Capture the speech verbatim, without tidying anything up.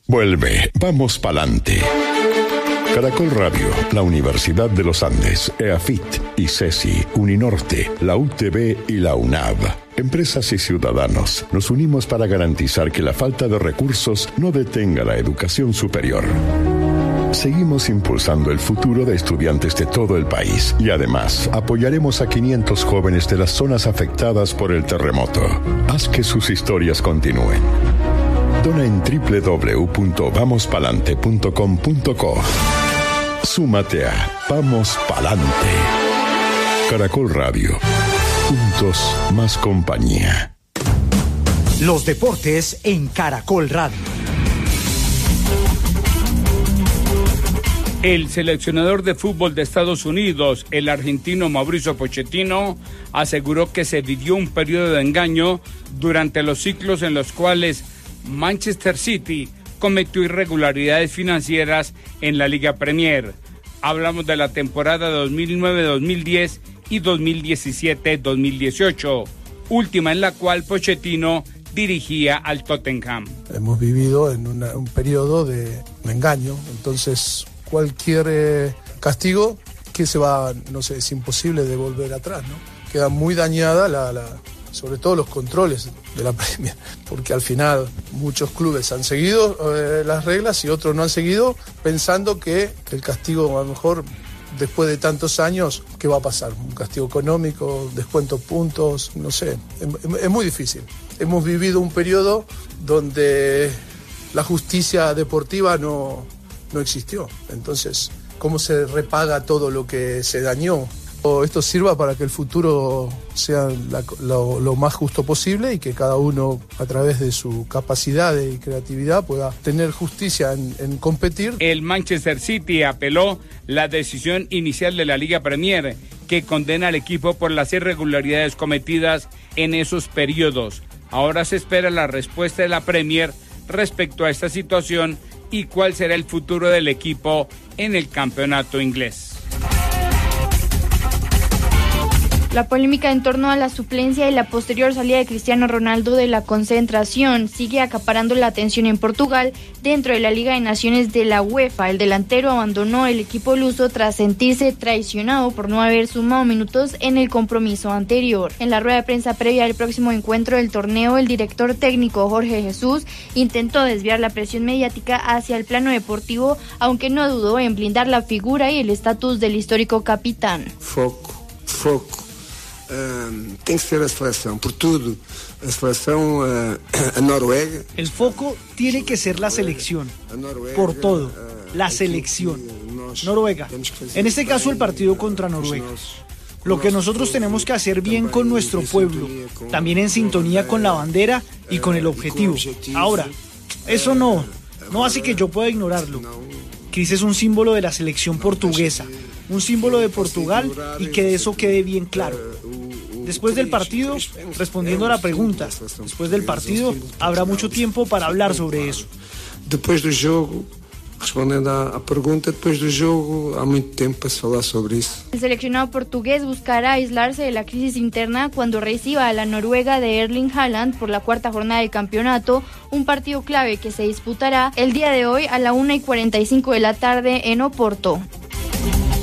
Vuelve, vamos pa'lante. Caracol Radio, la Universidad de los Andes, EAFIT, ICESI, Uninorte, la U T B y la UNAV. Empresas y ciudadanos, nos unimos para garantizar que la falta de recursos no detenga la educación superior. Seguimos impulsando el futuro de estudiantes de todo el país y además apoyaremos a quinientos jóvenes de las zonas afectadas por el terremoto. Haz que sus historias continúen. Dona en doble u doble u doble u punto vamos palante punto com punto co. Súmate a Vamos Palante. Caracol Radio. Juntos, más compañía. Los deportes en Caracol Radio. El seleccionador de fútbol de Estados Unidos, el argentino Mauricio Pochettino, aseguró que se vivió un periodo de engaño durante los ciclos en los cuales Manchester City cometió irregularidades financieras en la Liga Premier. Hablamos de la temporada dos mil nueve dos mil diez y dos mil diecisiete dos mil dieciocho, última en la cual Pochettino dirigía al Tottenham. Hemos vivido en una, un periodo de, de engaño, entonces cualquier eh, castigo que se va, no sé, es imposible de volver atrás, ¿no? Queda muy dañada la, la sobre todo los controles de la Premier, porque al final muchos clubes han seguido eh, las reglas y otros no han seguido, pensando que, que el castigo a lo mejor después de tantos años, ¿qué va a pasar? Un castigo económico, descuento puntos, no sé, es, es muy difícil. Hemos vivido un periodo donde la justicia deportiva no, no existió, entonces, ¿cómo se repaga todo lo que se dañó? Esto sirva para que el futuro sea la, lo, lo más justo posible y que cada uno, a través de su capacidad y creatividad, pueda tener justicia en, en competir. El Manchester City apeló la decisión inicial de la Liga Premier, que condena al equipo por las irregularidades cometidas en esos periodos. Ahora se espera la respuesta de la Premier respecto a esta situación y cuál será el futuro del equipo en el campeonato inglés. La polémica en torno a la suplencia y la posterior salida de Cristiano Ronaldo de la concentración sigue acaparando la atención en Portugal dentro de la Liga de Naciones de la UEFA. El delantero abandonó el equipo luso tras sentirse traicionado por no haber sumado minutos en el compromiso anterior. En la rueda de prensa previa al próximo encuentro del torneo, el director técnico Jorge Jesús intentó desviar la presión mediática hacia el plano deportivo, aunque no dudó en blindar la figura y el estatus del histórico capitán. Foco, foco. Uh, tem que ser a seleção, por tudo. A seleção, uh, a Noruega. El foco tiene que ser la selección, por todo. La selección. Noruega. En este caso, el partido contra Noruega. Lo que nosotros tenemos que hacer bien con nuestro pueblo, también en sintonía con la bandera y con el objetivo. Ahora, eso no, no hace que yo pueda ignorarlo. Cris es un símbolo de la selección portuguesa, un símbolo de Portugal, y que de eso quede bien claro. Después del partido, respondiendo a la pregunta, después del partido habrá mucho tiempo para hablar sobre eso. Después del jogo, respondendo à pergunta, depois do jogo há muito tempo para se falar sobre isso. El seleccionado portugués buscará aislarse de la crisis interna cuando reciba a la Noruega de Erling Haaland por la cuarta jornada del campeonato, un partido clave que se disputará el día de hoy a la una y cuarenta y cinco de la tarde en Oporto.